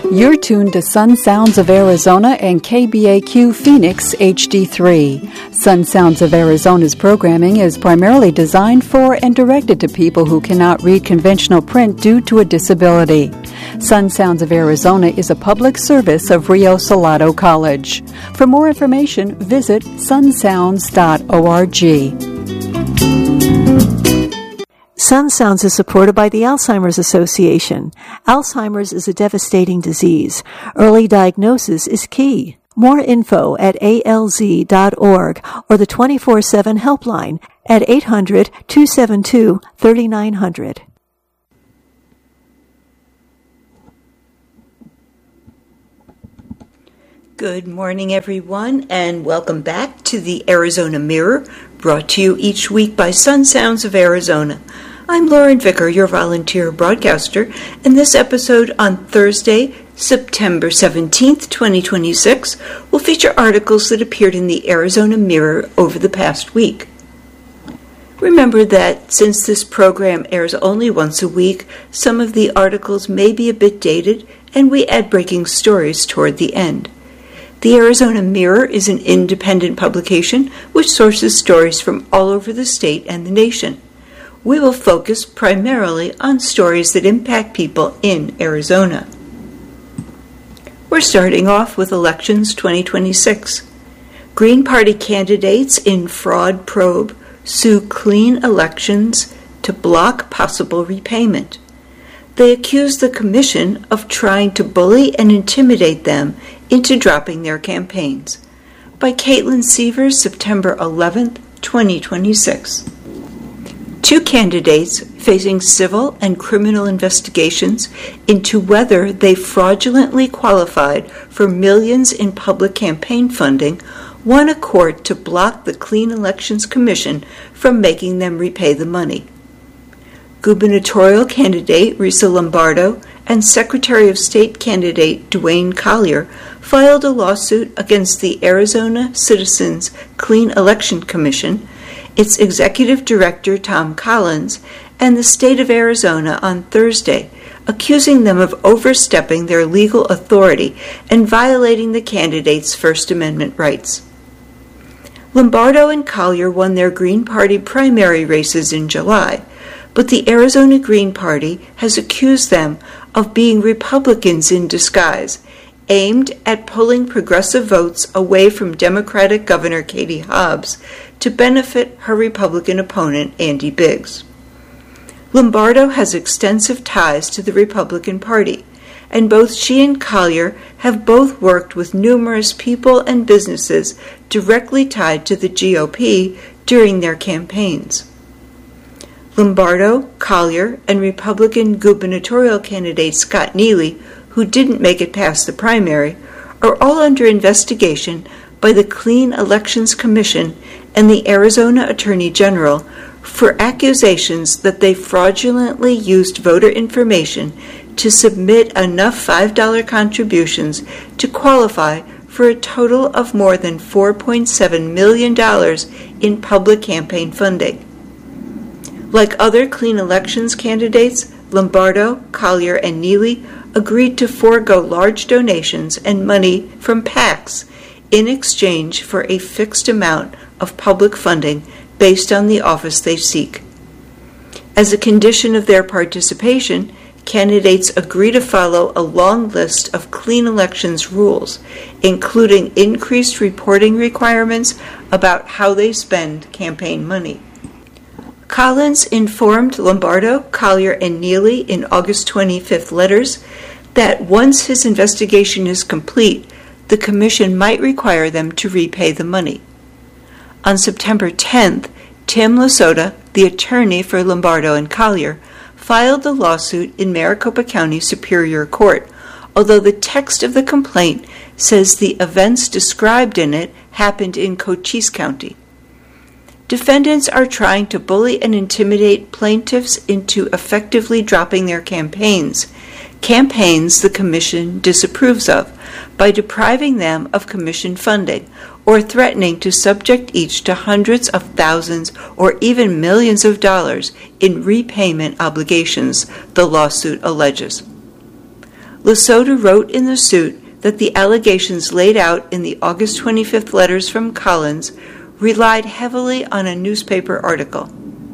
You're tuned to Sun Sounds of Arizona and KBAQ Phoenix HD3. Sun Sounds of Arizona's programming is primarily designed for and directed to people who cannot read conventional print due to a disability. Sun Sounds of Arizona is a public service of Rio Salado College. For more information, visit sunsounds.org. Sun Sounds is supported by the Alzheimer's Association. Alzheimer's is a devastating disease. Early diagnosis is key. More info at alz.org or the 24/7 helpline at 800-272-3900. Good morning, everyone, and welcome back to the Arizona Mirror, brought to you each week by Sun Sounds of Arizona. I'm Lauren Vicker, your volunteer broadcaster, and this episode on Thursday, September 17th, 2026, will feature articles that appeared in the Arizona Mirror over the past week. Remember that since this program airs only once a week, some of the articles may be a bit dated, and we add breaking stories toward the end. The Arizona Mirror is an independent publication which sources stories from all over the state and the nation. We will focus primarily on stories that impact people in Arizona. We're starting off with elections 2026. Green Party candidates in fraud probe sue Clean Elections to block possible repayment. They accuse the commission of trying to bully and intimidate them into dropping their campaigns. By Caitlin Sievers, September 11th, 2026. Two candidates facing civil and criminal investigations into whether they fraudulently qualified for millions in public campaign funding won a court to block the Clean Elections Commission from making them repay the money. Gubernatorial candidate Risa Lombardo and Secretary of State candidate Duane Collier filed a lawsuit against the Arizona Citizens Clean Election Commission, its executive director Tom Collins, and the state of Arizona on Thursday, accusing them of overstepping their legal authority and violating the candidates' First Amendment rights. Lombardo and Collier won their Green Party primary races in July, but the Arizona Green Party has accused them of being Republicans in disguise, aimed at pulling progressive votes away from Democratic Governor Katie Hobbs to benefit her Republican opponent Andy Biggs. Lombardo has extensive ties to the Republican Party, and both she and Collier have both worked with numerous people and businesses directly tied to the GOP during their campaigns. Lombardo, Collier, and Republican gubernatorial candidate Scott Neely, who didn't make it past the primary, are all under investigation by the Clean Elections Commission and the Arizona Attorney General for accusations that they fraudulently used voter information to submit enough $5 contributions to qualify for a total of more than $4.7 million in public campaign funding. Like other Clean Elections candidates, Lombardo, Collier, and Neely agreed to forego large donations and money from PACs in exchange for a fixed amount of public funding based on the office they seek. As a condition of their participation, candidates agree to follow a long list of Clean Elections rules, including increased reporting requirements about how they spend campaign money. Collins informed Lombardo, Collier, and Neely in August 25th letters that once his investigation is complete, the commission might require them to repay the money. On September 10th, Tim Lasota, the attorney for Lombardo and Collier, filed the lawsuit in Maricopa County Superior Court, although the text of the complaint says the events described in it happened in Cochise County. Defendants are trying to bully and intimidate plaintiffs into effectively dropping their campaigns the commission disapproves of, by depriving them of commission funding or threatening to subject each to hundreds of thousands or even millions of dollars in repayment obligations, the lawsuit alleges. Lesotho wrote in the suit that the allegations laid out in the August 25th letters from Collins relied heavily on a newspaper article.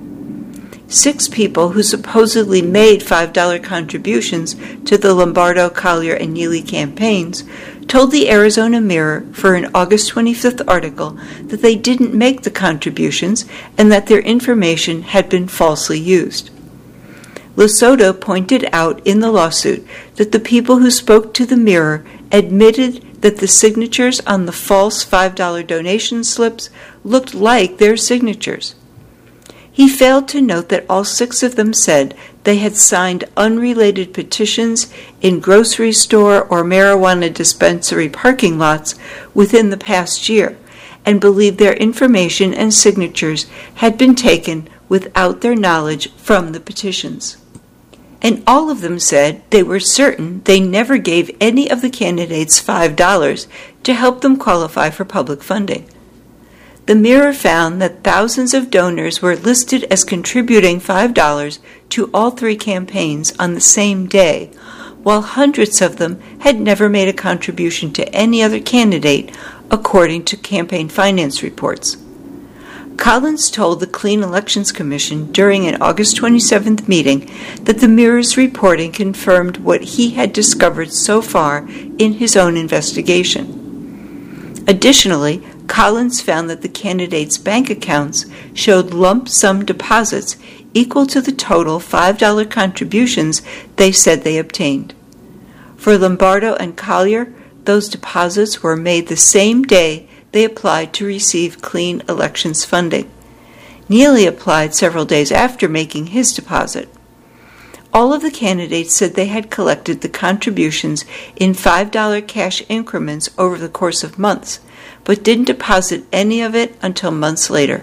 6 people who supposedly made $5 contributions to the Lombardo, Collier, and Neely campaigns told the Arizona Mirror for an August 25th article that they didn't make the contributions and that their information had been falsely used. Lesotho pointed out in the lawsuit that the people who spoke to the Mirror admitted that the signatures on the false $5 donation slips looked like their signatures. He failed to note that all 6 of them said they had signed unrelated petitions in grocery store or marijuana dispensary parking lots within the past year and believed their information and signatures had been taken without their knowledge from the petitions. And all of them said they were certain they never gave any of the candidates $5 to help them qualify for public funding. The Mirror found that thousands of donors were listed as contributing $5 to all 3 campaigns on the same day, while hundreds of them had never made a contribution to any other candidate, according to campaign finance reports. Collins told the Clean Elections Commission during an August 27th meeting that the Mirror's reporting confirmed what he had discovered so far in his own investigation. Additionally, Collins found that the candidates' bank accounts showed lump sum deposits equal to the total $5 contributions they said they obtained. For Lombardo and Collier, those deposits were made the same day they applied to receive Clean Elections funding. Neely applied several days after making his deposit. All of the candidates said they had collected the contributions in $5 cash increments over the course of months, but didn't deposit any of it until months later.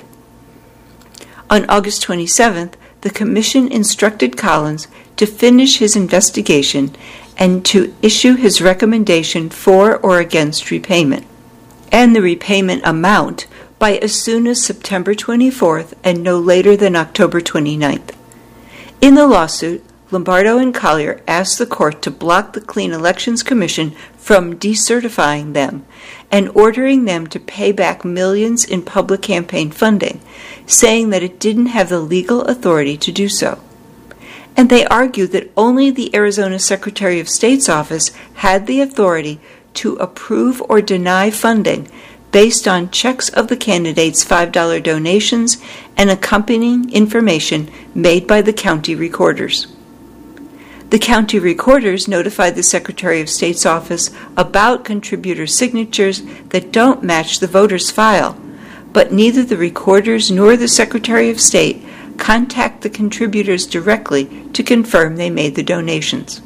On August 27th, the Commission instructed Collins to finish his investigation and to issue his recommendation for or against repayment, and the repayment amount by as soon as September 24th and no later than October 29th. In the lawsuit, Lombardo and Collier asked the court to block the Clean Elections Commission from decertifying them and ordering them to pay back millions in public campaign funding, saying that it didn't have the legal authority to do so. And they argued that only the Arizona Secretary of State's office had the authority to approve or deny funding based on checks of the candidates' $5 donations and accompanying information made by the county recorders. The county recorders notified the Secretary of State's office about contributor signatures that don't match the voter's file, but neither the recorders nor the Secretary of State contact the contributors directly to confirm they made the donations.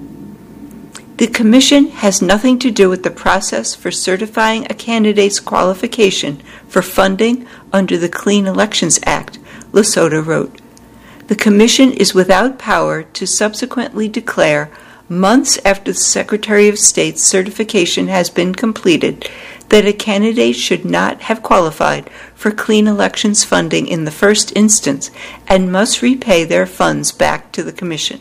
The Commission has nothing to do with the process for certifying a candidate's qualification for funding under the Clean Elections Act, Lesotho wrote. The Commission is without power to subsequently declare, months after the Secretary of State's certification has been completed, that a candidate should not have qualified for Clean Elections funding in the first instance and must repay their funds back to the Commission.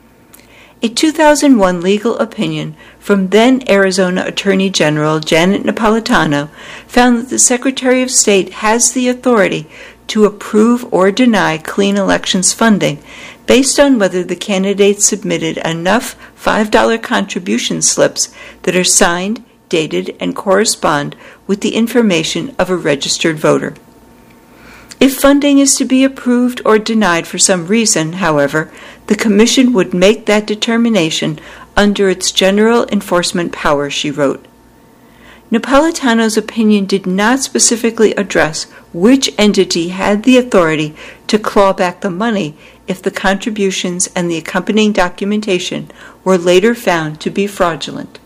A 2001 legal opinion from then Arizona Attorney General Janet Napolitano found that the Secretary of State has the authority to approve or deny Clean Elections funding based on whether the candidate submitted enough $5 contribution slips that are signed, dated, and correspond with the information of a registered voter. If funding is to be approved or denied for some reason, however, the Commission would make that determination under its general enforcement power, she wrote. Napolitano's opinion did not specifically address which entity had the authority to claw back the money if the contributions and the accompanying documentation were later found to be fraudulent.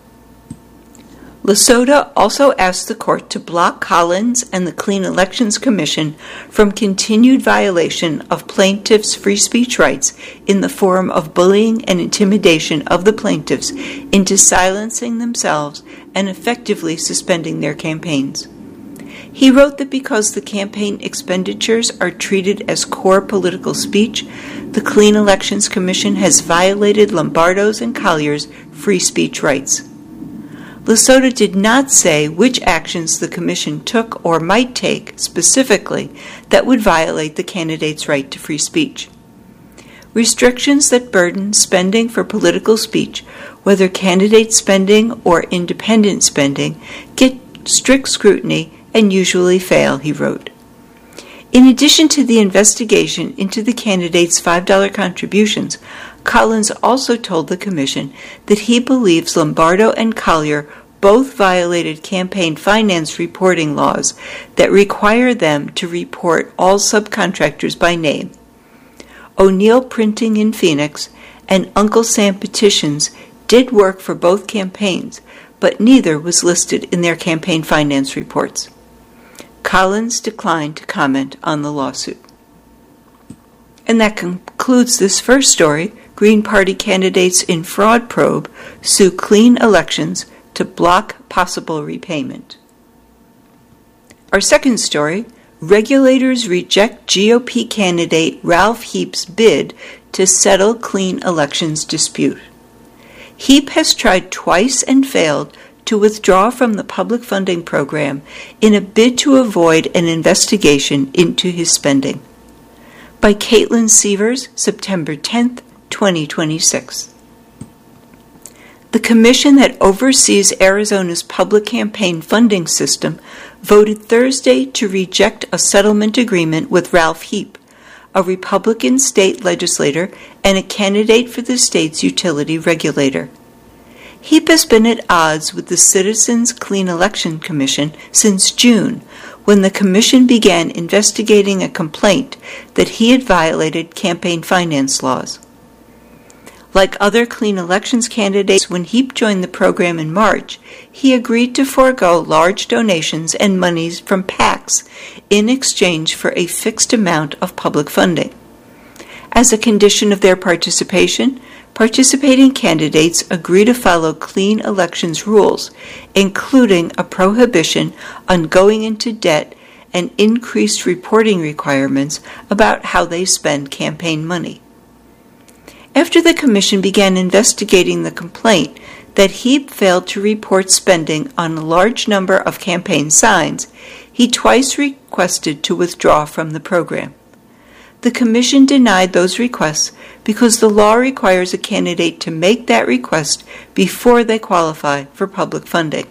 Lesotho also asked the court to block Collins and the Clean Elections Commission from continued violation of plaintiffs' free speech rights in the form of bullying and intimidation of the plaintiffs into silencing themselves and effectively suspending their campaigns. He wrote that because the campaign expenditures are treated as core political speech, the Clean Elections Commission has violated Lombardo's and Collier's free speech rights. Lasota did not say which actions the commission took or might take specifically that would violate the candidate's right to free speech. Restrictions that burden spending for political speech, whether candidate spending or independent spending, get strict scrutiny and usually fail, he wrote. In addition to the investigation into the candidates' $5 contributions, Collins also told the commission that he believes Lombardo and Collier both violated campaign finance reporting laws that require them to report all subcontractors by name. O'Neill Printing in Phoenix and Uncle Sam Petitions did work for both campaigns, but neither was listed in their campaign finance reports. Collins declined to comment on the lawsuit. And that concludes this first story. Green Party candidates in fraud probe sue Clean Elections to block possible repayment. Our second story, regulators reject GOP candidate Ralph Heap's bid to settle Clean Elections dispute. Heap has tried twice and failed to withdraw from the public funding program in a bid to avoid an investigation into his spending. By Caitlin Sievers, September 10th, 2026. The commission that oversees Arizona's public campaign funding system voted Thursday to reject a settlement agreement with Ralph Heap, a Republican state legislator and a candidate for the state's utility regulator. Heap has been at odds with the Citizens Clean Election Commission since June, when the commission began investigating a complaint that he had violated campaign finance laws. Like other Clean Elections candidates, when Heap joined the program in March, he agreed to forego large donations and monies from PACs in exchange for a fixed amount of public funding. As a condition of their participation, participating candidates agree to follow Clean Elections rules, including a prohibition on going into debt and increased reporting requirements about how they spend campaign money. After the commission began investigating the complaint that Heap failed to report spending on a large number of campaign signs, he twice requested to withdraw from the program. The commission denied those requests because the law requires a candidate to make that request before they qualify for public funding.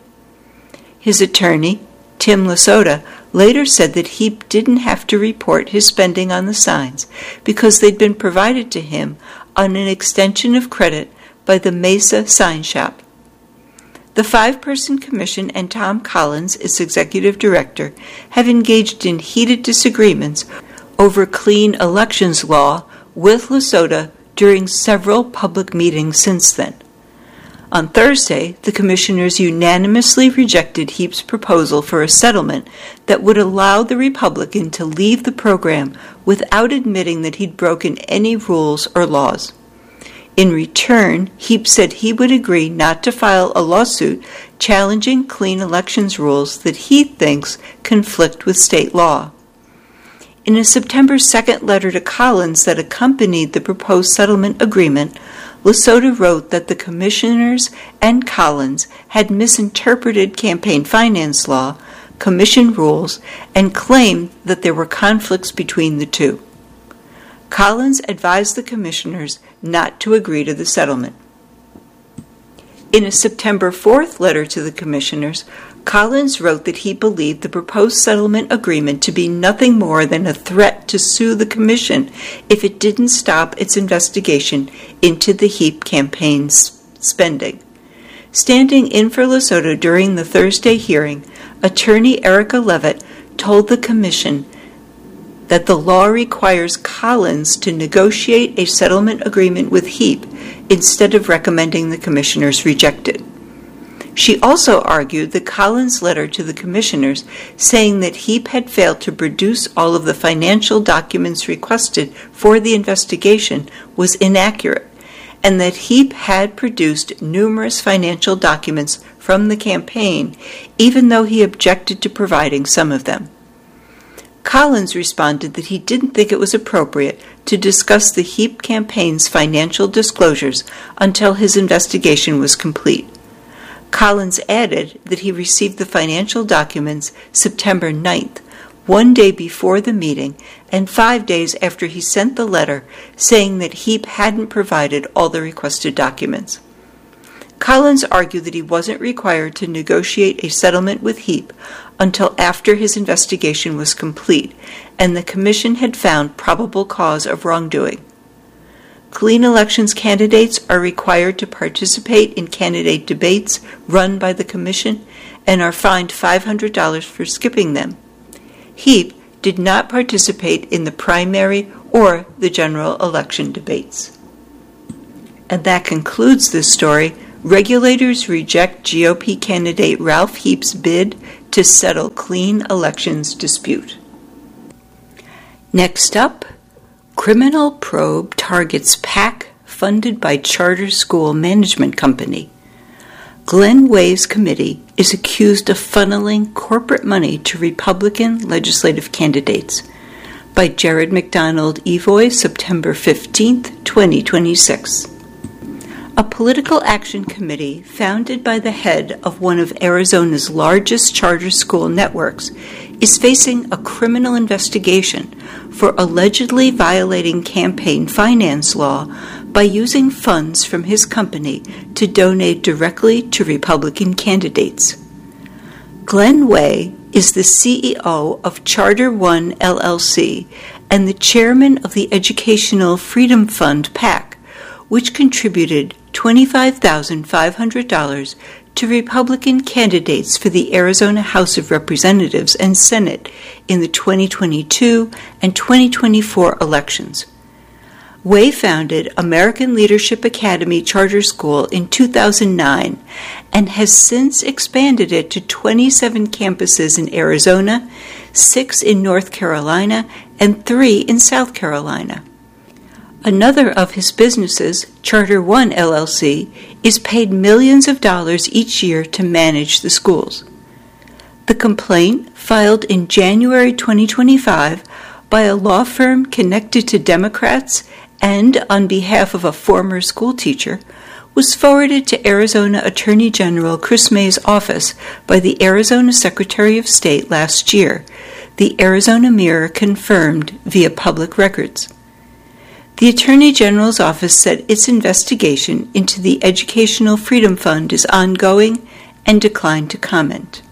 His attorney, Tim Lasota, later said that Heap didn't have to report his spending on the signs because they'd been provided to him on an extension of credit by the Mesa Sign Shop. The 5-person commission and Tom Collins, its executive director, have engaged in heated disagreements over Clean Elections law with Lasota during several public meetings since then. On Thursday, the commissioners unanimously rejected Heap's proposal for a settlement that would allow the Republican to leave the program without admitting that he'd broken any rules or laws. In return, Heap said he would agree not to file a lawsuit challenging Clean Elections rules that he thinks conflict with state law. In a September 2nd letter to Collins that accompanied the proposed settlement agreement, Lasota wrote that the commissioners and Collins had misinterpreted campaign finance law, commission rules, and claimed that there were conflicts between the two. Collins advised the commissioners not to agree to the settlement. In a September 4th letter to the commissioners, Collins wrote that he believed the proposed settlement agreement to be nothing more than a threat to sue the commission if it didn't stop its investigation into the Heap campaign's spending. Standing in for Lasota during the Thursday hearing, attorney Erica Levitt told the commission that the law requires Collins to negotiate a settlement agreement with Heap instead of recommending the commissioners reject it. She also argued that Collins' letter to the commissioners saying that Heap had failed to produce all of the financial documents requested for the investigation was inaccurate, and that Heap had produced numerous financial documents from the campaign, even though he objected to providing some of them. Collins responded that he didn't think it was appropriate to discuss the Heap campaign's financial disclosures until his investigation was complete. Collins added that he received the financial documents September 9th, one day before the meeting and 5 days after he sent the letter saying that Heap hadn't provided all the requested documents. Collins argued that he wasn't required to negotiate a settlement with Heap until after his investigation was complete and the Commission had found probable cause of wrongdoing. Clean elections candidates are required to participate in candidate debates run by the Commission and are fined $500 for skipping them. Heap did not participate in the primary or the general election debates. And that concludes this story. Regulators reject GOP candidate Ralph Heap's bid to settle clean elections dispute. Next up, criminal probe targets PAC funded by charter school management company. Glenn Way's committee is accused of funneling corporate money to Republican legislative candidates. By Jared McDonald Evoy, September 15, 2026. A political action committee founded by the head of one of Arizona's largest charter school networks is facing a criminal investigation for allegedly violating campaign finance law by using funds from his company to donate directly to Republican candidates. Glenn Way is the CEO of Charter One LLC and the chairman of the Educational Freedom Fund PAC, which contributed $25,500 to Republican candidates for the Arizona House of Representatives and Senate in the 2022 and 2024 elections. Way founded American Leadership Academy Charter School in 2009 and has since expanded it to 27 campuses in Arizona, 6 in North Carolina, and 3 in South Carolina. Another of his businesses, Charter One LLC, is paid millions of dollars each year to manage the schools. The complaint, filed in January 2025 by a law firm connected to Democrats and on behalf of a former school teacher, was forwarded to Arizona Attorney General Chris May's office by the Arizona Secretary of State last year, the Arizona Mirror confirmed via public records. The Attorney General's office said its investigation into the Educational Freedom Fund is ongoing and declined to comment.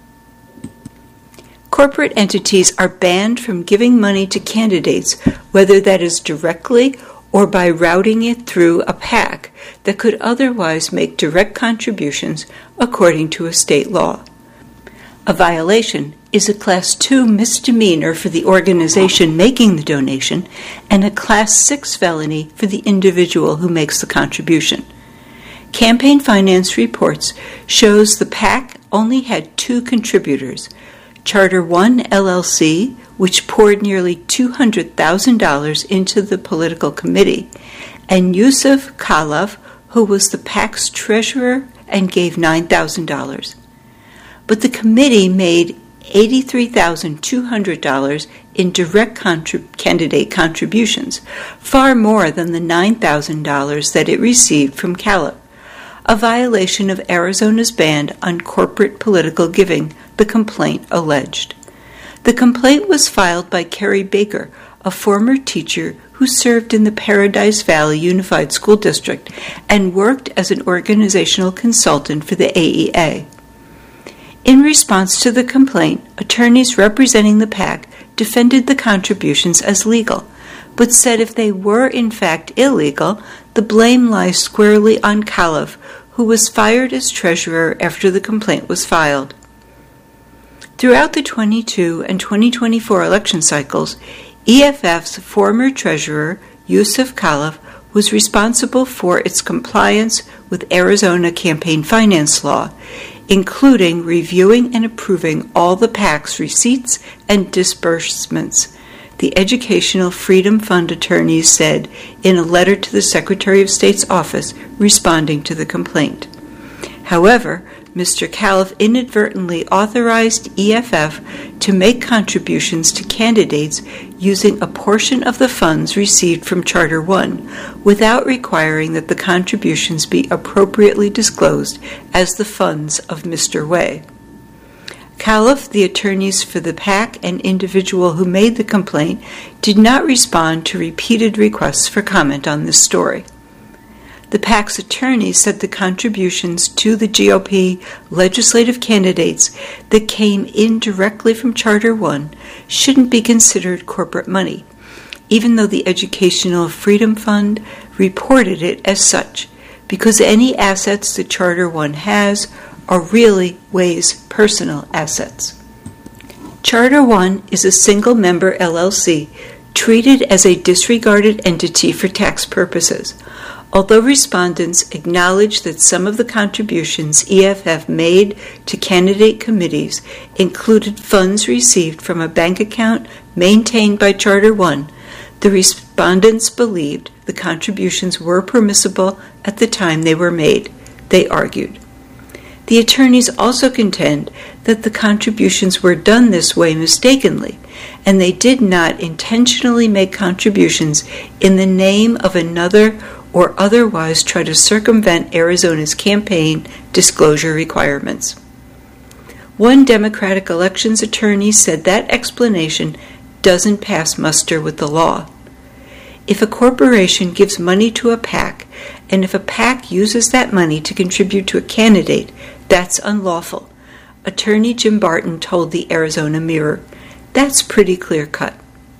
Corporate entities are banned from giving money to candidates, whether that is directly or by routing it through a PAC that could otherwise make direct contributions according to a state law. A violation is a Class 2 misdemeanor for the organization making the donation and a Class 6 felony for the individual who makes the contribution. Campaign finance reports shows the PAC only had 2 contributors, Charter One LLC, which poured nearly $200,000 into the political committee, and Yusuf Khalaf, who was the PAC's treasurer and gave $9,000. But the committee made $83,200 in direct candidate contributions, far more than the $9,000 that it received from Khalaf, a violation of Arizona's ban on corporate political giving, the complaint alleged. The complaint was filed by Carrie Baker, a former teacher who served in the Paradise Valley Unified School District and worked as an organizational consultant for the AEA. In response to the complaint, attorneys representing the PAC defended the contributions as legal, but said if they were in fact illegal, the blame lies squarely on Khalaf, who was fired as treasurer after the complaint was filed. Throughout the 22 and 2024 election cycles, EFF's former treasurer, Yusuf Khalaf, was responsible for its compliance with Arizona campaign finance law, including reviewing and approving all the PAC's receipts and disbursements, the Educational Freedom Fund attorneys said in a letter to the Secretary of State's office responding to the complaint. However, Mr. Califf inadvertently authorized EFF to make contributions to candidates using a portion of the funds received from Charter One, without requiring that the contributions be appropriately disclosed as the funds of Mr. Way. Califf, the attorneys for the PAC, and individual who made the complaint did not respond to repeated requests for comment on this story. The PAC's attorney said the contributions to the GOP legislative candidates that came in directly from Charter One shouldn't be considered corporate money, even though the Educational Freedom Fund reported it as such, because any assets that Charter One has are really Way's personal assets. Charter One is a single-member LLC treated as a disregarded entity for tax purposes. Although respondents acknowledge that some of the contributions EFF made to candidate committees included funds received from a bank account maintained by Charter One, the respondents believed the contributions were permissible at the time they were made, they argued. The attorneys also contend that the contributions were done this way mistakenly, and they did not intentionally make contributions in the name of another or otherwise try to circumvent Arizona's campaign disclosure requirements. One Democratic elections attorney said that explanation doesn't pass muster with the law. If a corporation gives money to a PAC, and if a PAC uses that money to contribute to a candidate, that's unlawful. Attorney Jim Barton told the Arizona Mirror. That's pretty clear-cut.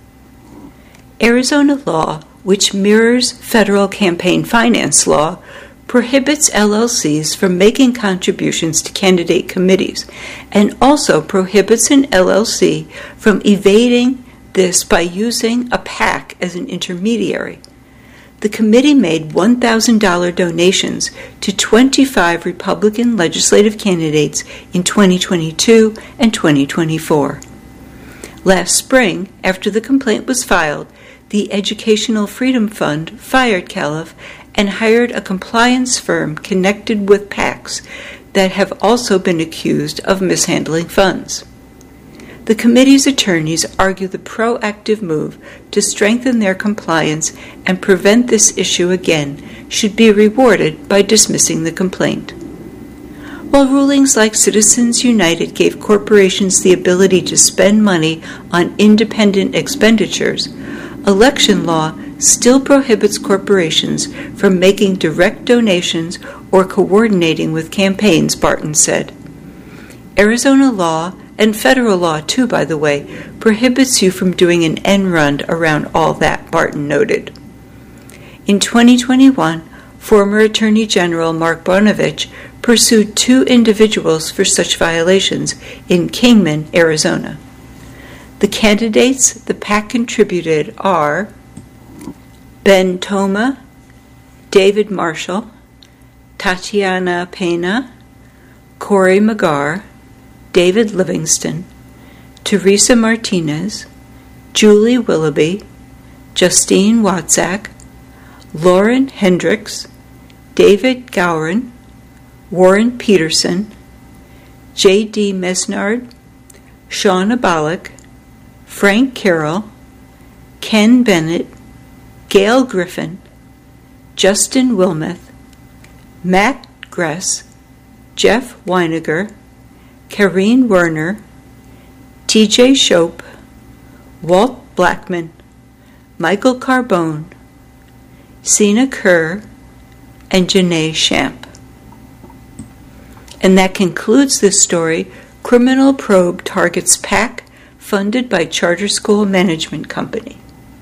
Arizona law, which mirrors federal campaign finance law, prohibits LLCs from making contributions to candidate committees, and also prohibits an LLC from evading this by using a PAC as an intermediary. The committee made $1,000 donations to 25 Republican legislative candidates in 2022 and 2024. Last spring, after the complaint was filed, the Educational Freedom Fund fired Califf and hired a compliance firm connected with PACs that have also been accused of mishandling funds. The committee's attorneys argue the proactive move to strengthen their compliance and prevent this issue again should be rewarded by dismissing the complaint. While rulings like Citizens United gave corporations the ability to spend money on independent expenditures, election law still prohibits corporations from making direct donations or coordinating with campaigns, Barton said. Arizona law, and federal law too, by the way, prohibits you from doing an end run around all that, Barton noted. In 2021, former Attorney General Mark Brnovich pursued 2 individuals for such violations in Kingman, Arizona. The candidates the PAC contributed are Ben Toma, David Marshall, Tatiana Pena, Corey Magar, David Livingston, Teresa Martinez, Julie Willoughby, Justine Watzak, Lauren Hendricks, David Gowron, Warren Peterson, J.D. Mesnard, Shauna Bollock, Frank Carroll, Ken Bennett, Gail Griffin, Justin Wilmoth, Matt Gress, Jeff Weiniger, Karine Werner, T.J. Shope, Walt Blackman, Michael Carbone, Sina Kerr, and Janae Shamp. And that concludes this story. Criminal probe targets PAC funded by Charter School Management Company.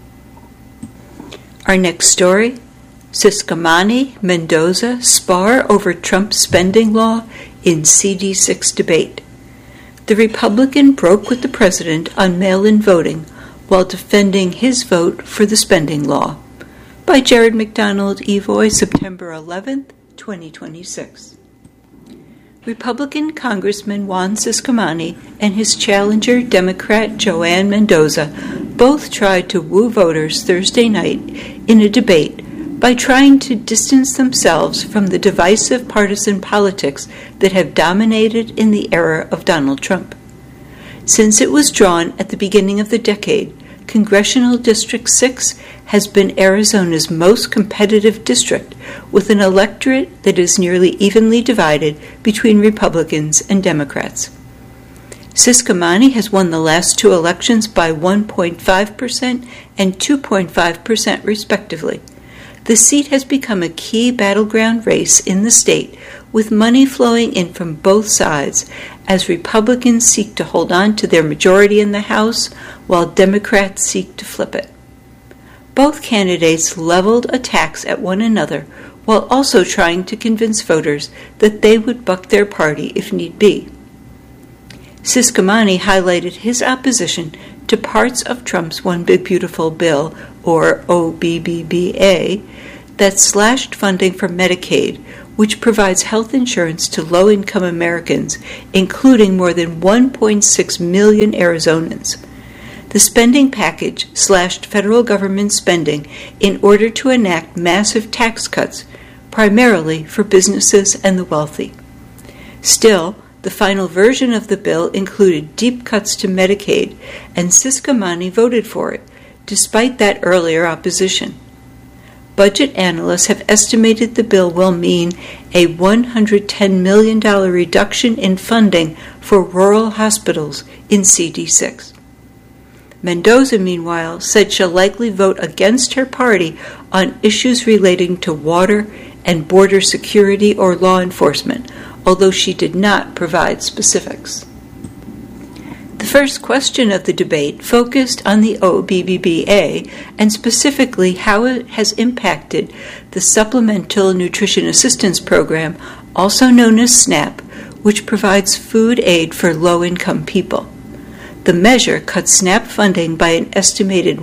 Our next story, Ciscomani, Mendoza spar over Trump spending law in CD6 debate. The Republican broke with the president on mail-in voting while defending his vote for the spending law. By Jared McDonald, Evoy, September 11, 2026. Republican Congressman Juan Ciscomani and his challenger, Democrat Joanne Mendoza, Both tried to woo voters Thursday night in a debate by trying to distance themselves from the divisive partisan politics that have dominated in the era of Donald Trump. Since it was drawn at the beginning of the decade, Congressional District 6 has been Arizona's most competitive district, with an electorate that is nearly evenly divided between Republicans and Democrats. Ciscomani has won the last two elections by 1.5% and 2.5% respectively. The seat has become a key battleground race in the state, with money flowing in from both sides as Republicans seek to hold on to their majority in the House while Democrats seek to flip it. Both candidates leveled attacks at one another while also trying to convince voters that they would buck their party if need be. Ciscomani highlighted his opposition to parts of Trump's One Big Beautiful Bill, or OBBBA, that slashed funding for Medicaid, which provides health insurance to low-income Americans, including more than 1.6 million Arizonans. The spending package slashed federal government spending in order to enact massive tax cuts, primarily for businesses and the wealthy. Still, the final version of the bill included deep cuts to Medicaid, and Ciscomani voted for it, despite that earlier opposition. Budget analysts have estimated the bill will mean a $110 million reduction in funding for rural hospitals in CD6. Mendoza, meanwhile, said she'll likely vote against her party on issues relating to water and border security or law enforcement, although she did not provide specifics. The first question of the debate focused on the OBBBA and specifically how it has impacted the Supplemental Nutrition Assistance Program, also known as SNAP, which provides food aid for low-income people. The measure cuts SNAP funding by an estimated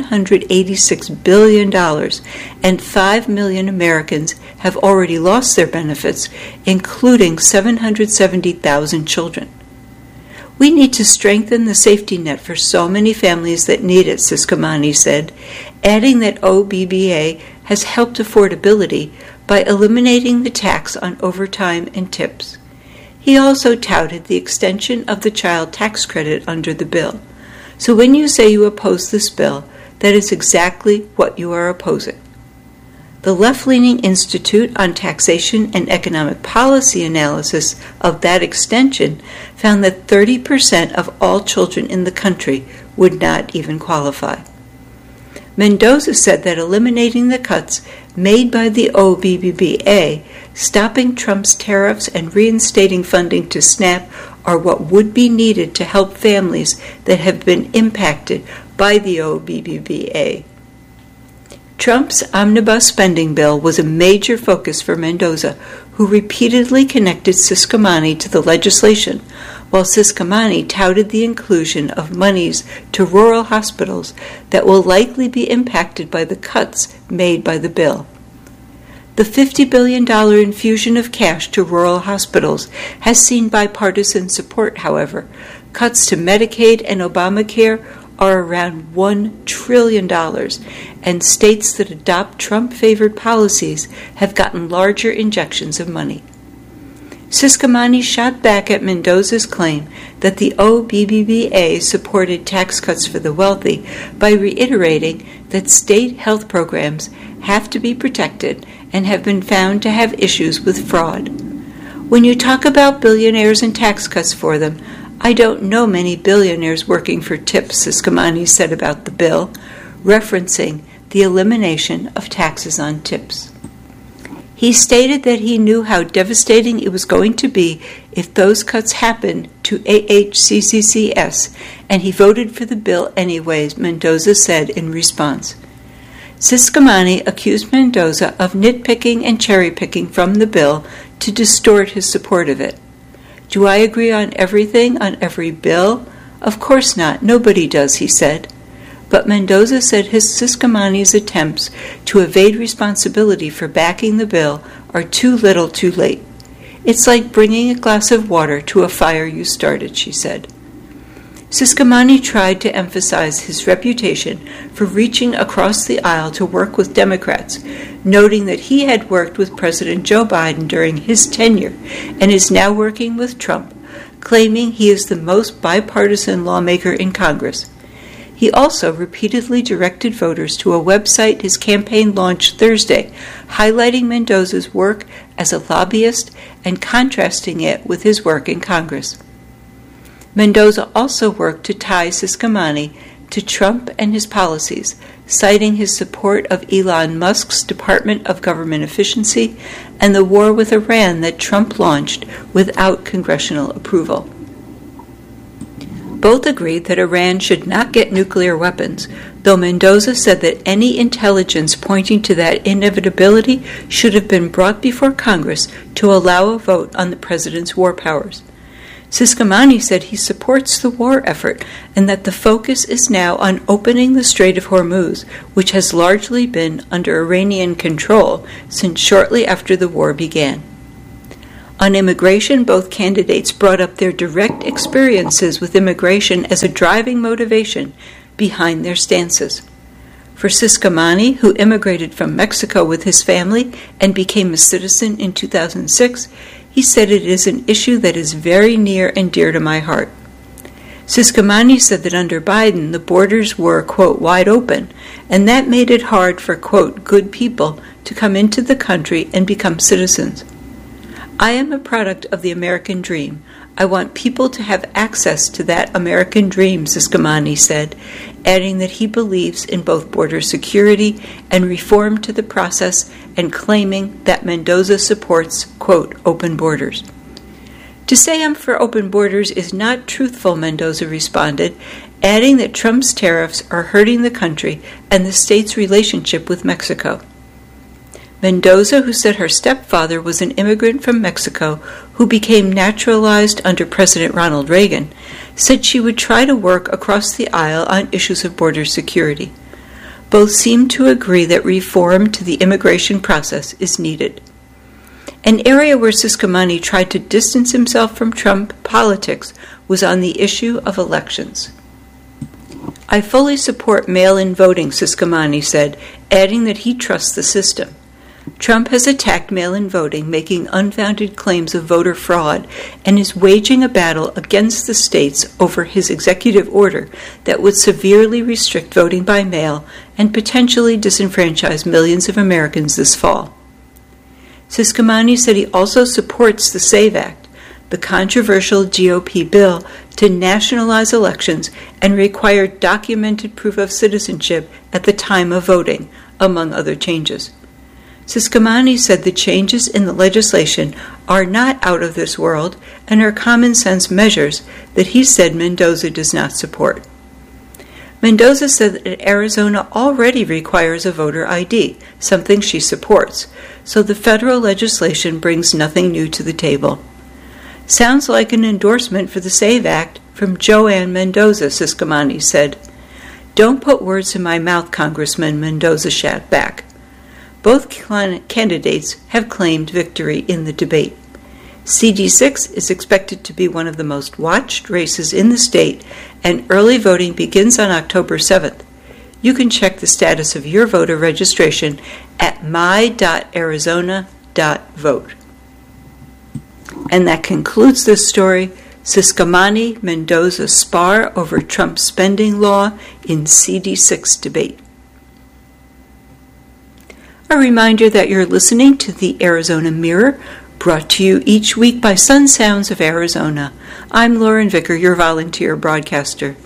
$186 billion, and 5 million Americans have already lost their benefits, including 770,000 children. We need to strengthen the safety net for so many families that need it, Ciscomani said, adding that OBBA has helped affordability by eliminating the tax on overtime and tips. He also touted the extension of the child tax credit under the bill. So when you say you oppose this bill, that is exactly what you are opposing. The left-leaning Institute on Taxation and Economic Policy analysis of that extension found that 30% of all children in the country would not even qualify. Mendoza said that eliminating the cuts made by the OBBBA, stopping Trump's tariffs and reinstating funding to SNAP are what would be needed to help families that have been impacted by the OBBBA. Trump's omnibus spending bill was a major focus for Mendoza, who repeatedly connected Ciscomani to the legislation, while Ciscomani touted the inclusion of monies to rural hospitals that will likely be impacted by the cuts made by the bill. The $50 billion infusion of cash to rural hospitals has seen bipartisan support, however. Cuts to Medicaid and Obamacare are around $1 trillion, and states that adopt Trump-favored policies have gotten larger injections of money. Ciscomani shot back at Mendoza's claim that the OBBBA supported tax cuts for the wealthy by reiterating that state health programs have to be protected and have been found to have issues with fraud. When you talk about billionaires and tax cuts for them, I don't know many billionaires working for tips, Ciscomani said about the bill, referencing the elimination of taxes on tips. He stated that he knew how devastating it was going to be if those cuts happened to AHCCCS, and he voted for the bill anyways, Mendoza said in response. Ciscomani accused Mendoza of nitpicking and cherry-picking from the bill to distort his support of it. Do I agree on everything, on every bill? Of course not. Nobody does, he said. But Mendoza said his Ciscomani's attempts to evade responsibility for backing the bill are too little too late. It's like bringing a glass of water to a fire you started, she said. Ciscomani tried to emphasize his reputation for reaching across the aisle to work with Democrats, noting that he had worked with President Joe Biden during his tenure and is now working with Trump, claiming he is the most bipartisan lawmaker in Congress. He also repeatedly directed voters to a website his campaign launched Thursday, highlighting Mendoza's work as a lobbyist and contrasting it with his work in Congress. Mendoza also worked to tie Ciscomani to Trump and his policies, citing his support of Elon Musk's Department of Government Efficiency and the war with Iran that Trump launched without congressional approval. Both agreed that Iran should not get nuclear weapons, though Mendoza said that any intelligence pointing to that inevitability should have been brought before Congress to allow a vote on the president's war powers. Ciscomani said he supports the war effort and that the focus is now on opening the Strait of Hormuz, which has largely been under Iranian control since shortly after the war began. On immigration, both candidates brought up their direct experiences with immigration as a driving motivation behind their stances. For Ciscomani, who immigrated from Mexico with his family and became a citizen in 2006, he said it is an issue that is very near and dear to my heart. Ciscomani said that under Biden, the borders were, quote, wide open, and that made it hard for, quote, good people to come into the country and become citizens. I am a product of the American dream. I want people to have access to that American dream, Ciscomani said, adding that he believes in both border security and reform to the process and claiming that Mendoza supports, quote, open borders. To say I'm for open borders is not truthful, Mendoza responded, adding that Trump's tariffs are hurting the country and the state's relationship with Mexico. Mendoza, who said her stepfather was an immigrant from Mexico who became naturalized under President Ronald Reagan, said she would try to work across the aisle on issues of border security. Both seemed to agree that reform to the immigration process is needed. An area where Ciscomani tried to distance himself from Trump politics was on the issue of elections. I fully support mail-in voting, Ciscomani said, adding that he trusts the system. Trump has attacked mail-in voting, making unfounded claims of voter fraud, and is waging a battle against the states over his executive order that would severely restrict voting by mail and potentially disenfranchise millions of Americans this fall. Ciscomani said he also supports the SAVE Act, the controversial GOP bill to nationalize elections and require documented proof of citizenship at the time of voting, among other changes. Ciscomani said the changes in the legislation are not out of this world and are common-sense measures that he said Mendoza does not support. Mendoza said that Arizona already requires a voter ID, something she supports, so the federal legislation brings nothing new to the table. Sounds like an endorsement for the SAVE Act from Joanne Mendoza, Ciscomani said. Don't put words in my mouth, Congressman, Mendoza shot back. Both candidates have claimed victory in the debate. CD6 is expected to be one of the most watched races in the state, and early voting begins on October 7th. You can check the status of your voter registration at my.arizona.vote. And that concludes this story. Ciscomani-Mendoza spar over Trump's spending law in CD6 debate. A reminder that you're listening to the Arizona Mirror, brought to you each week by Sun Sounds of Arizona. I'm Lauren Vicker, your volunteer broadcaster.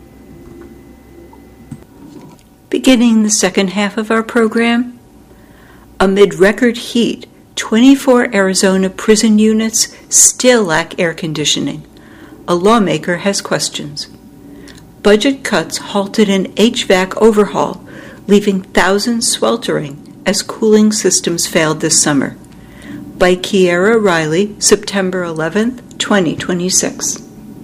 Beginning the second half of our program, amid record heat, 24 Arizona prison units still lack air conditioning. A lawmaker has questions. Budget cuts halted an HVAC overhaul, leaving thousands sweltering as cooling systems failed this summer. By Kiera Riley, September 11, 2026.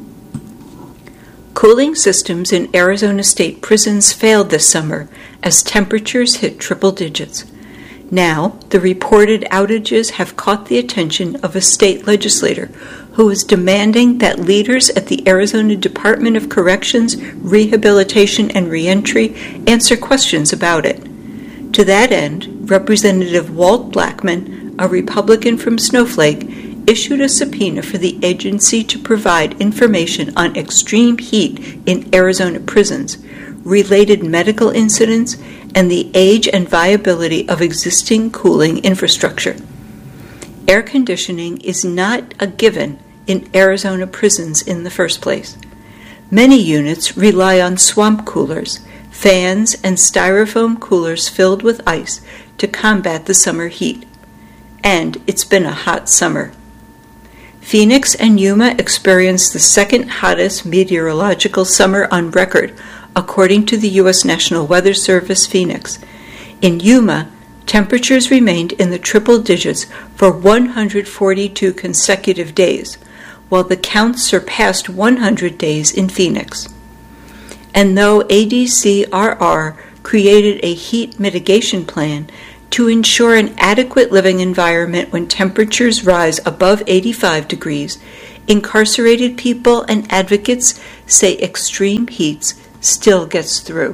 Cooling systems in Arizona state prisons failed this summer as temperatures hit triple digits. Now, the reported outages have caught the attention of a state legislator who is demanding that leaders at the Arizona Department of Corrections, Rehabilitation, and Reentry answer questions about it. To that end, Representative Walt Blackman, a Republican from Snowflake, issued a subpoena for the agency to provide information on extreme heat in Arizona prisons, related medical incidents, and the age and viability of existing cooling infrastructure. Air conditioning is not a given in Arizona prisons in the first place. Many units rely on swamp coolers, fans, and styrofoam coolers filled with ice to combat the summer heat. And it's been a hot summer. Phoenix and Yuma experienced the second hottest meteorological summer on record, according to the U.S. National Weather Service Phoenix. In Yuma, temperatures remained in the triple digits for 142 consecutive days, while the count surpassed 100 days in Phoenix. And though ADCRR created a heat mitigation plan to ensure an adequate living environment when temperatures rise above 85 degrees, incarcerated people and advocates say extreme heats still gets through.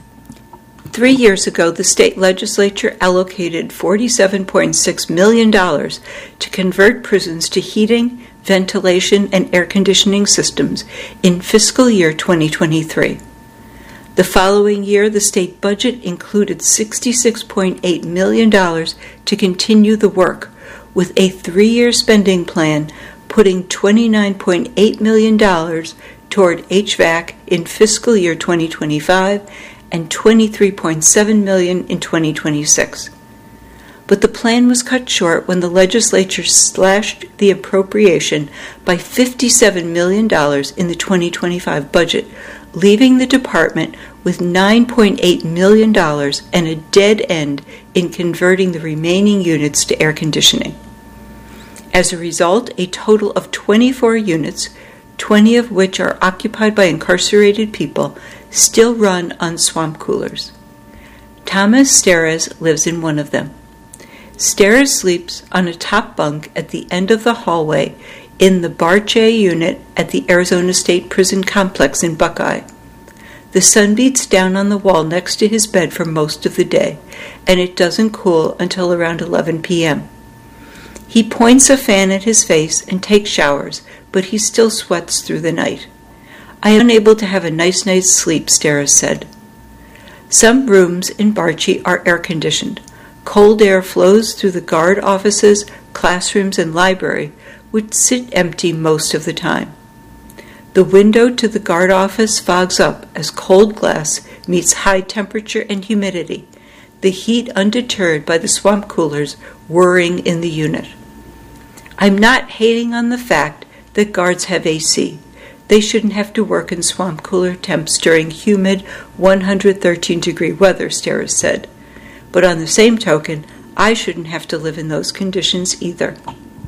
3 years ago, the state legislature allocated $47.6 million to convert prisons to heating, ventilation, and air conditioning systems in fiscal year 2023. The following year, the state budget included $66.8 million to continue the work, with a 3-year spending plan putting $29.8 million toward HVAC in fiscal year 2025 and $23.7 million in 2026. But the plan was cut short when the legislature slashed the appropriation by $57 million in the 2025 budget, leaving the department with $9.8 million and a dead end in converting the remaining units to air conditioning. As a result, a total of 24 units, 20 of which are occupied by incarcerated people, still run on swamp coolers. Thomas Steres lives in one of them. Steres sleeps on a top bunk at the end of the hallway in the Barche unit at the Arizona State Prison Complex in Buckeye. The sun beats down on the wall next to his bed for most of the day, and it doesn't cool until around 11 p.m. He points a fan at his face and takes showers, but he still sweats through the night. I am unable to have a nice night's sleep, Steres said. Some rooms in Barche are air-conditioned. Cold air flows through the guard offices, classrooms, and library, which sit empty most of the time. The window to the guard office fogs up as cold glass meets high temperature and humidity, the heat undeterred by the swamp coolers whirring in the unit. I'm not hating on the fact that guards have AC. They shouldn't have to work in swamp cooler temps during humid 113-degree weather, Steres said. But on the same token, I shouldn't have to live in those conditions either.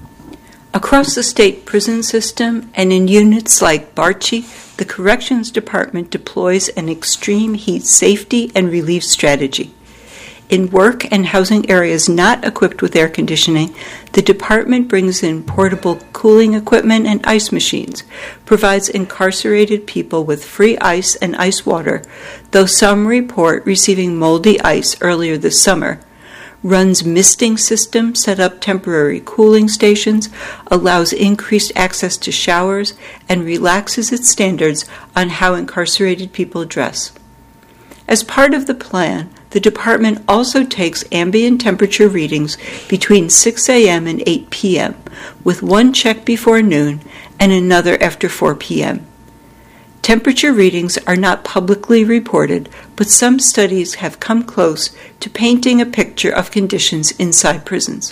Across the state prison system and in units like Barche, the Corrections Department deploys an extreme heat safety and relief strategy. In work and housing areas not equipped with air conditioning, the department brings in portable cooling equipment and ice machines, provides incarcerated people with free ice and ice water, though some report receiving moldy ice earlier this summer, runs misting systems, set up temporary cooling stations, allows increased access to showers, and relaxes its standards on how incarcerated people dress. As part of the plan, the department also takes ambient temperature readings between 6 a.m. and 8 p.m., with one check before noon and another after 4 p.m. Temperature readings are not publicly reported, but some studies have come close to painting a picture of conditions inside prisons.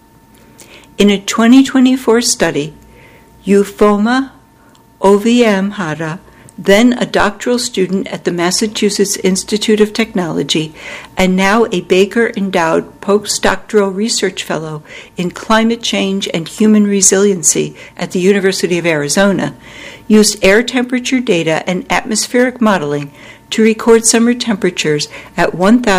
In a 2024 study, Eufoma Ovamhara, then a doctoral student at the Massachusetts Institute of Technology and now a Baker-endowed postdoctoral research fellow in climate change and human resiliency at the University of Arizona, used air temperature data and atmospheric modeling to record summer temperatures at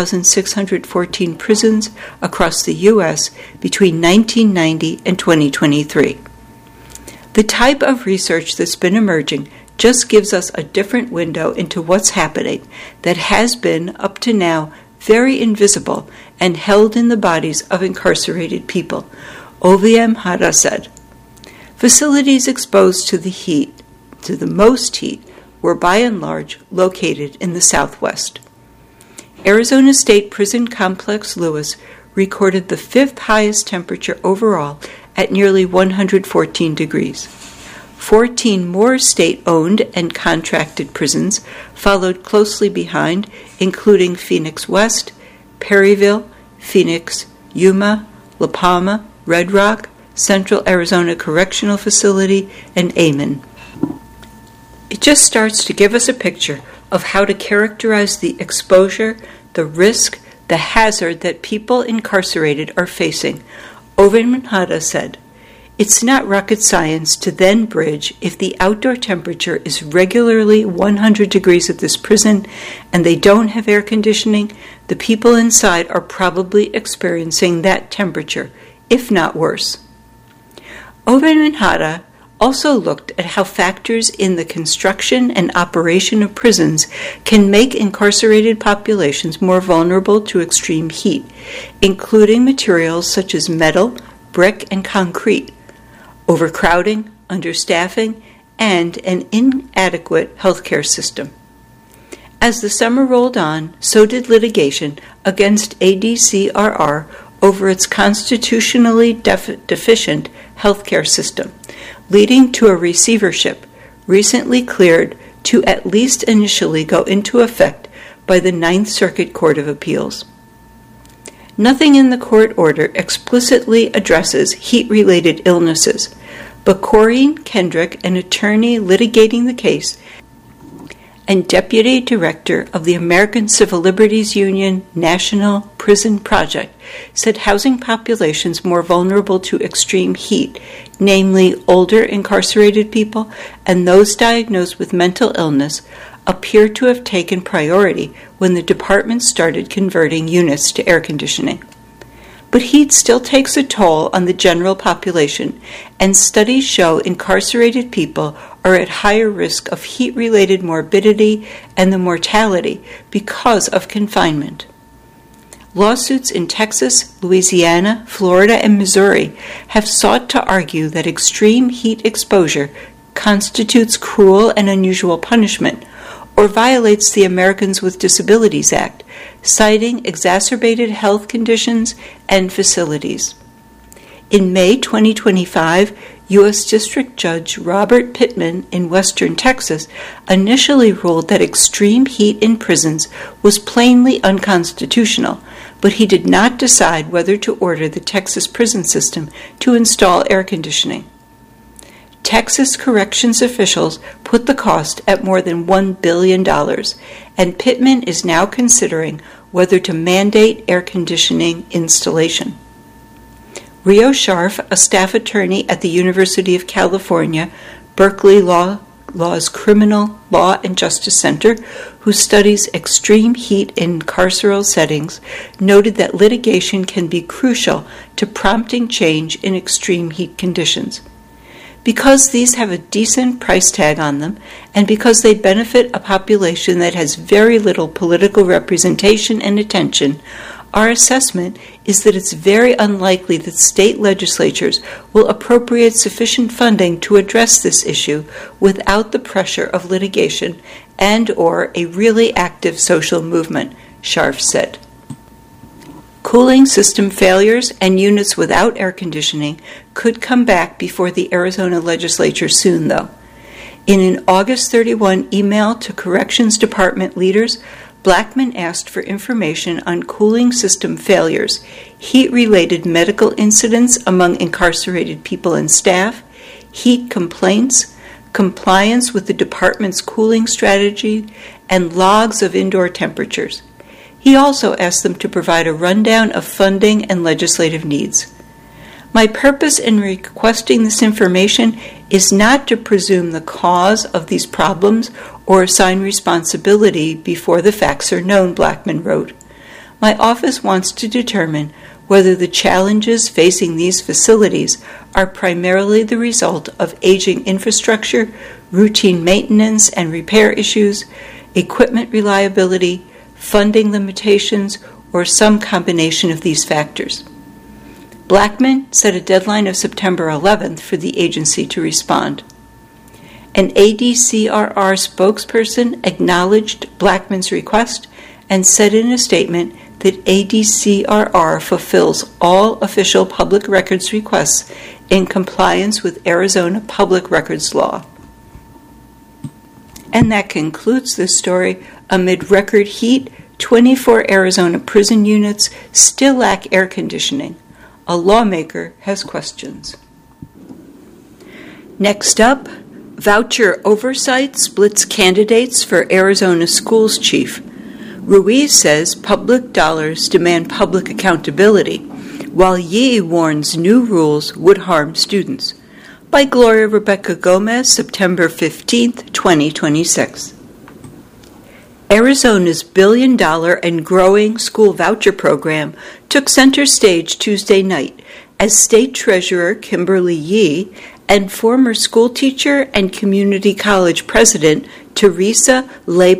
1,614 prisons across the U.S. between 1990 and 2023. The type of research that's been emerging just gives us a different window into what's happening that has been, up to now, very invisible and held in the bodies of incarcerated people, Oviem Hada said. Facilities exposed to the most heat, were by and large located in the Southwest. Arizona State Prison Complex Lewis recorded the 5th highest temperature overall at nearly 114 degrees. 14 more state-owned and contracted prisons followed closely behind, including Phoenix West, Perryville, Phoenix, Yuma, La Palma, Red Rock, Central Arizona Correctional Facility, and Amon. It just starts to give us a picture of how to characterize the exposure, the risk, the hazard that people incarcerated are facing. Oviem Hada said, "It's not rocket science to then bridge if the outdoor temperature is regularly 100 degrees at this prison and they don't have air conditioning, the people inside are probably experiencing that temperature, if not worse." Oviem Hada also looked at how factors in the construction and operation of prisons can make incarcerated populations more vulnerable to extreme heat, including materials such as metal, brick, and concrete, overcrowding, understaffing, and an inadequate healthcare system. As the summer rolled on, so did litigation against ADCRR over its constitutionally deficient healthcare system, leading to a receivership recently cleared to at least initially go into effect by the Ninth Circuit Court of Appeals. Nothing in the court order explicitly addresses heat-related illnesses, but Corrine Kendrick, an attorney litigating the case and deputy director of the American Civil Liberties Union National Prison Project, said housing populations more vulnerable to extreme heat, namely older incarcerated people and those diagnosed with mental illness, appear to have taken priority when the department started converting units to air conditioning. But heat still takes a toll on the general population, and studies show incarcerated people are at higher risk of heat-related morbidity and the mortality because of confinement. Lawsuits in Texas, Louisiana, Florida, and Missouri have sought to argue that extreme heat exposure constitutes cruel and unusual punishment or violates the Americans with Disabilities Act, citing exacerbated health conditions and facilities. In May 2025, U.S. District Judge Robert Pittman in Western Texas initially ruled that extreme heat in prisons was plainly unconstitutional, but he did not decide whether to order the Texas prison system to install air conditioning. Texas corrections officials put the cost at more than $1 billion, and Pittman is now considering whether to mandate air conditioning installation. Rio Scharf, a staff attorney at the University of California, Berkeley Law's Criminal Law and Justice Center, who studies extreme heat in carceral settings, noted that litigation can be crucial to prompting change in extreme heat conditions. Because these have a decent price tag on them, and because they benefit a population that has very little political representation and attention, our assessment is that it's very unlikely that state legislatures will appropriate sufficient funding to address this issue without the pressure of litigation and/or a really active social movement, Scharf said. Cooling system failures and units without air conditioning could come back before the Arizona legislature soon, though. In an August 31 email to Corrections Department leaders, Blackmun asked for information on cooling system failures, heat-related medical incidents among incarcerated people and staff, heat complaints, compliance with the department's cooling strategy, and logs of indoor temperatures. He also asked them to provide a rundown of funding and legislative needs. My purpose in requesting this information is not to presume the cause of these problems or assign responsibility before the facts are known, Blackmun wrote. My office wants to determine whether the challenges facing these facilities are primarily the result of aging infrastructure, routine maintenance and repair issues, equipment reliability, funding limitations, or some combination of these factors. Blackmun set a deadline of September 11th for the agency to respond. An ADCRR spokesperson acknowledged Blackmun's request and said in a statement that ADCRR fulfills all official public records requests in compliance with Arizona Public Records Law. And that concludes this story. Amid record heat, 24 Arizona prison units still lack air conditioning. A lawmaker has questions. Next up, voucher oversight splits candidates for Arizona schools chief. Ruiz says public dollars demand public accountability, while Yee warns new rules would harm students. By Gloria Rebecca Gomez, September 15, 2026. Arizona's billion-dollar and growing school voucher program took center stage Tuesday night as State Treasurer Kimberly Yee and former school teacher and community college president Teresa Le